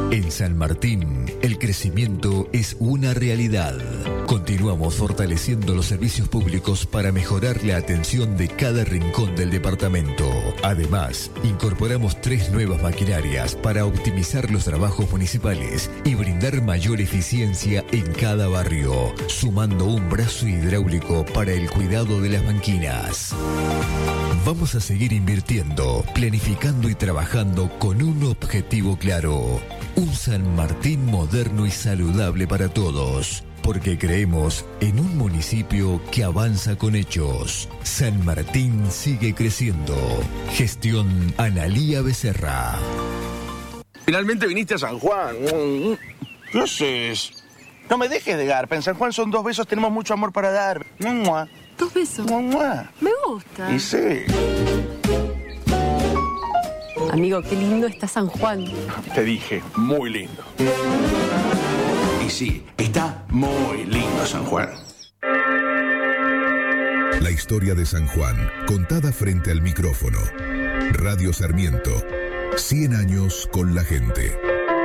En San Martín, el crecimiento es una realidad. Continuamos fortaleciendo los servicios públicos para mejorar la atención de cada rincón del departamento. Además, incorporamos 3 nuevas maquinarias para optimizar los trabajos municipales y brindar mayor eficiencia en cada barrio, sumando un brazo hidráulico para el cuidado de las banquinas. Vamos a seguir invirtiendo, planificando y trabajando con un objetivo claro. Un San Martín moderno y saludable para todos, porque creemos en un municipio que avanza con hechos. San Martín sigue creciendo. Gestión Analía Becerra. Finalmente viniste a San Juan. ¿Qué haces? No me dejes de garpa. En San Juan son 2 besos, tenemos mucho amor para dar. 2 besos. Me gusta. Y sí. Amigo, qué lindo está San Juan. Te dije, muy lindo. Y sí, está muy lindo San Juan. La historia de San Juan, contada frente al micrófono. Radio Sarmiento, 100 años con la gente.